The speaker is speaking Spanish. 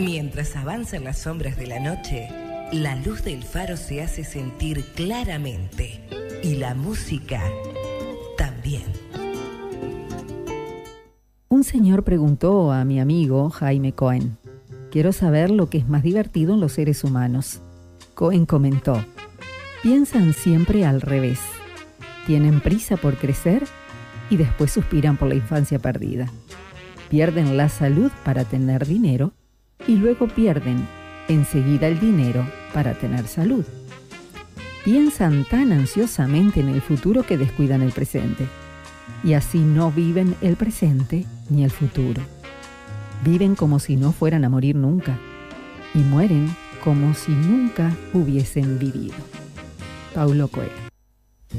Mientras avanzan las sombras de la noche, la luz del faro se hace sentir claramente. Y la música también. Un señor preguntó a mi amigo Jaime Cohen: quiero saber lo que es más divertido en los seres humanos. Cohen comentó: piensan siempre al revés. Tienen prisa por crecer y después suspiran por la infancia perdida. Pierden la salud para tener dinero y luego pierden enseguida el dinero para tener salud. Piensan tan ansiosamente en el futuro que descuidan el presente. Y así no viven el presente ni el futuro. Viven como si no fueran a morir nunca. Y mueren como si nunca hubiesen vivido. Paulo Coelho.